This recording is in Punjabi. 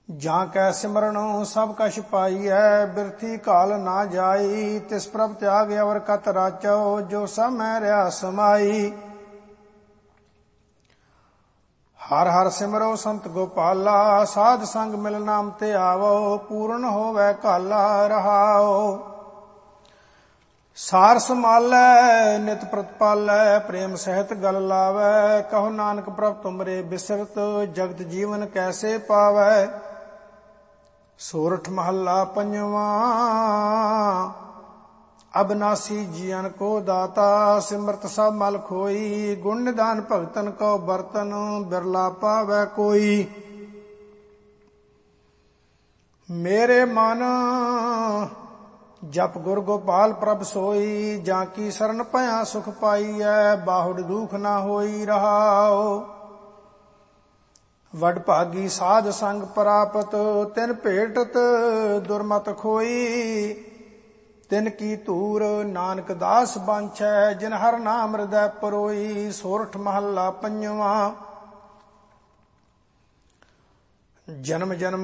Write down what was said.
ਜਾਂ ਕੈ ਸਿਮਰਨੋ ਸਭ ਕਛ ਪਾਈਐ, ਬਿਰਥੀ ਕਾਲ ਨਾ ਜਾਈ। ਤਿਸ ਪ੍ਰਭ ਤਿਆਗ ਅਵਰ ਕਤ ਰਾਚੋ, ਜੋ ਸਭ ਮੈਂ ਰਿਹਾ ਸਮਾਈ। ਹਰ ਹਰ ਸਿਮਰੋ ਸੰਤ ਗੋਪਾਲਾ, ਸਾਧ ਸੰਗ ਮਿਲ ਨਾਮ ਤੇ ਆਵੋ। ਪੂਰਨ ਹੋਵੈ ਕਾਲਾ ਰਹਾਓ, ਸਾਰ ਸੰਭਾਲੈ ਨਿਤ ਪ੍ਰਤਪਾਲੈ। ਪ੍ਰੇਮ ਸਹਿਤ ਗਲ ਲਾਵੈ, ਕਹੋ ਨਾਨਕ ਪ੍ਰਭ ਤੁਮਰੇ ਬਿਸਰਤ। ਜਗਤ ਜੀਵਨ ਕੈਸੇ ਪਾਵੈ। ਸੋਰਠ ਮਹੱਲਾ ਪੰਜਵਾਂ। ਅਬਨਾਸੀ ਜੀਵਨ ਕੋ ਦਾਤਾ, ਸਿਮਰਤ ਸਭ ਮਲ ਖੋਈ। ਗੁਣ ਨਿਧਾਨ ਭਗਤਨ ਕੋ ਬਰਤਨ, ਬਿਰਲਾ ਪਾਵੈ ਕੋਈ। ਮੇਰੇ ਮਨ ਜਪ ਗੁਰ ਗੋਪਾਲ ਪ੍ਰਭ ਸੋਈ। ਜਾਂ ਕੀ ਸਰਨ ਭਇਆ ਸੁਖ ਪਾਈਐ, ਬਾਹੁੜ ਦੁਖ ਨਾ ਹੋਈ ਰਹਾਓ। ਵਡ ਭਾਗੀ ਸਾਧ ਸੰਗ ਪ੍ਰਾਪਤ, ਤਿਨ ਭੇਟਤ ਦੁਰਮਤ ਖੋਈ। ਤਿਨ ਕੀ ਧੂਰ ਨਾਨਕ ਦਾਸ ਬਾਂਛੈ, ਜਿਨ ਹਰ ਨਾਮ ਹਿਰਦੈ ਪਰੋਈ। ਸੋਰਠ ਮਹੱਲਾ ਪੰਜਵਾਂ। ਜਨਮ ਜਨਮ